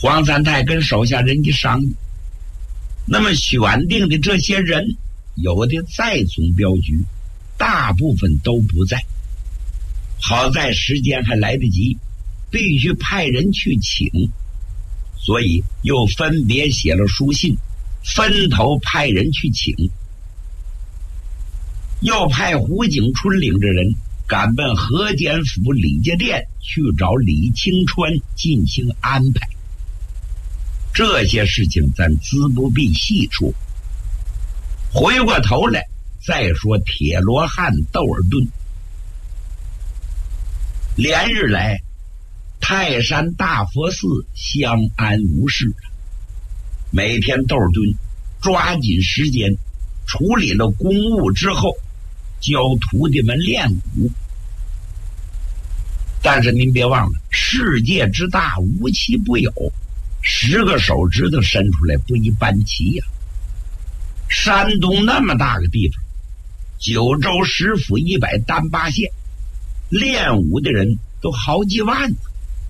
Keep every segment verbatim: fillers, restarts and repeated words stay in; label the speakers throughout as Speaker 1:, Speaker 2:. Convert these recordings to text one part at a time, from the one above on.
Speaker 1: 黄三泰跟手下人一商议，那么选定的这些人，有的在总镖局，大部分都不在。好在时间还来得及，必须派人去请，所以又分别写了书信，分头派人去请。又派胡景春领着人赶奔河间府李家店去找李清川进行安排。这些事情咱资不必细说，回过头来再说铁罗汉窦尔敦。连日来泰山大佛寺相安无事，每天窦尔敦抓紧时间处理了公务之后，教徒弟们练武。但是您别忘了，世界之大无奇不有，十个手指头伸出来不一般齐呀、啊。山东那么大个地方，九州十府一百单八县，练武的人都好几万呢。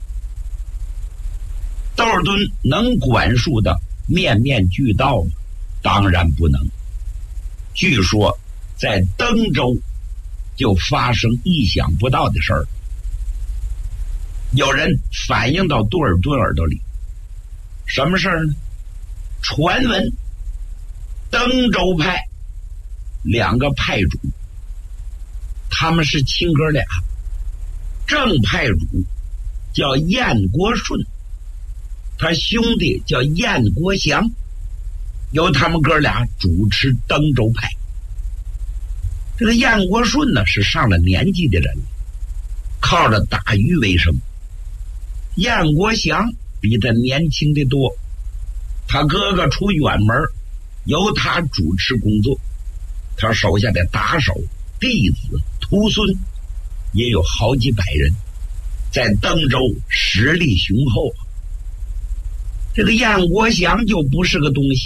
Speaker 1: 窦尔敦能管束的面面俱到吗？当然不能。据说在登州就发生意想不到的事儿，有人反映到窦尔敦耳朵里，什么事儿呢？传闻登州派两个派主，他们是亲哥俩，正派主叫燕国顺，他兄弟叫燕国祥，由他们哥俩主持登州派。这个燕国顺呢是上了年纪的人，靠着打鱼为生。燕国祥比他年轻的多，他哥哥出远门，由他主持工作，他手下的打手、弟子、徒孙也有好几百人，在登州实力雄厚。这个燕国祥就不是个东西，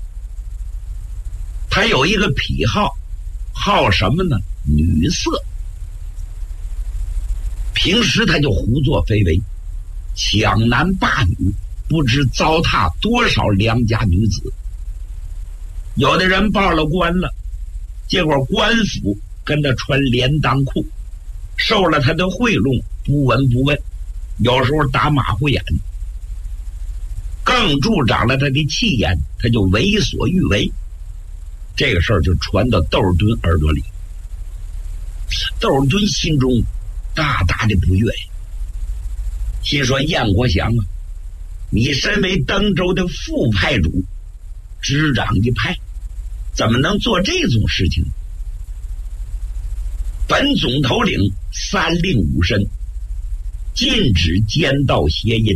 Speaker 1: 他有一个癖好，好什么呢？女色。平时他就胡作非为，抢男霸女，不知糟蹋多少良家女子。有的人报了官了，结果官府跟他穿连裆裤，受了他的贿赂，不闻不问，有时候打马虎眼，更助长了他的气焰，他就为所欲为。这个事儿就传到窦尔敦耳朵里，窦尔敦心中大大的不悦，心说燕国祥啊，你身为登州的副派主，执掌一派，怎么能做这种事情？本总头领三令五申，禁止奸盗邪淫，